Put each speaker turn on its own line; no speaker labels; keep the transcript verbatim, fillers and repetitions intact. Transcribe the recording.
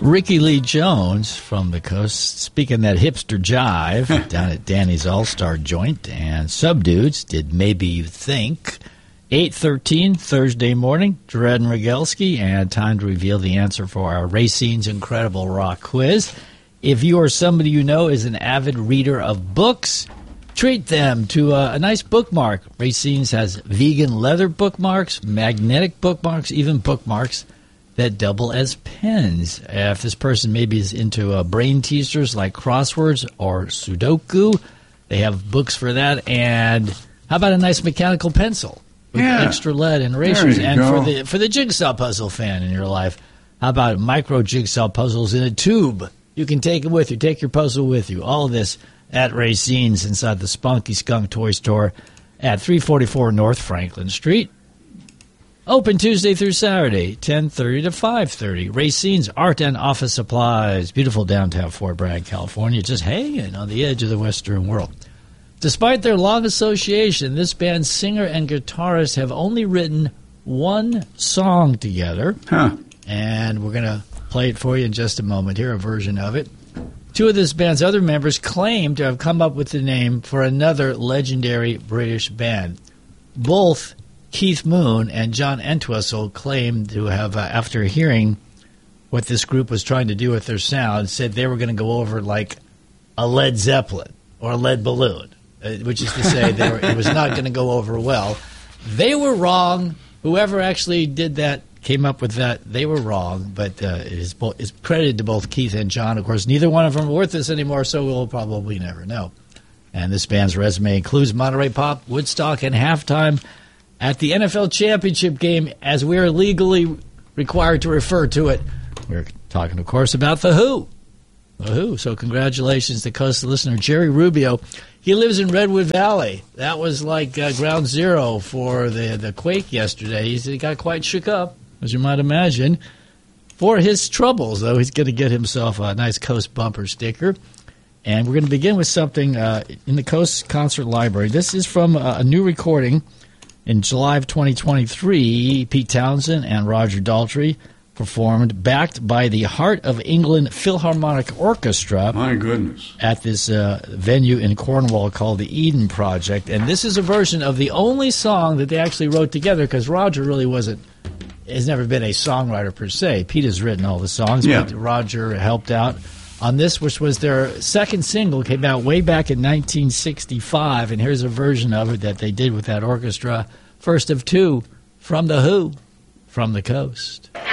Ricky Lee Jones from the coast, speaking that hipster jive down at Danny's All-Star Joint. And Subdudes did Maybe You Think. eight thirteen Thursday morning, Jared and Rogalski, and time to reveal the answer for our Racine's Incredible Rock Quiz. If you or somebody you know is an avid reader of books, treat them to a, a nice bookmark. Racine's has vegan leather bookmarks, magnetic bookmarks, even bookmarks that double as pens. Uh, if this person maybe is into uh, brain teasers like crosswords or Sudoku, they have books for that. And how about a nice mechanical pencil with
yeah.
extra lead and erasers? And
go.
for the for the jigsaw puzzle fan in your life, how about micro jigsaw puzzles in a tube? You can take it with you. Take your puzzle with you. All of this at Racine's inside the Spunky Skunk Toy Store at three forty-four North Franklin Street. Open Tuesday through Saturday, ten thirty to five thirty. Racine's Art and Office Supplies. Beautiful downtown Fort Bragg, California. Just hanging on the edge of the Western world. Despite their long association, this band's singer and guitarist have only written one song together.
Huh.
And we're going to play it for you in just a moment. Here, a version of it. Two of this band's other members claim to have come up with the name for another legendary British band. Both Keith Moon and John Entwistle claimed to have, uh, after hearing what this group was trying to do with their sound, said they were going to go over like a Led Zeppelin or a Lead Balloon, uh, which is to say they were, it was not going to go over well. They were wrong. Whoever actually did that, came up with that, they were wrong, but uh, it is, bo- is credited to both Keith and John. Of course, neither one of them are with us anymore, so we'll probably never know. And this band's resume includes Monterey Pop, Woodstock, and halftime at the N F L Championship game, as we are legally required to refer to it. We're talking, of course, about The Who. The Who. So congratulations to Coastal listener Jerry Rubio. He lives in Redwood Valley. That was like uh, ground zero for the, the quake yesterday. He's, he got quite shook up, as you might imagine. For his troubles, though, he's going to get himself a nice Coast bumper sticker. And we're going to begin with something uh, in the Coast Concert Library. This is from uh, a new recording. In July of twenty twenty-three, Pete Townsend and Roger Daltrey performed, backed by the Heart of England Philharmonic Orchestra.
My goodness. At
this uh, venue in Cornwall called the Eden Project. And this is a version of the only song that they actually wrote together, because Roger really wasn't, has never been a songwriter per se. Pete has written all the songs,
yeah.
but Roger helped out on this, which was their second single, came out way back in nineteen sixty-five, and here's a version of it that they did with that orchestra. First of two, from The Who, From the Coast.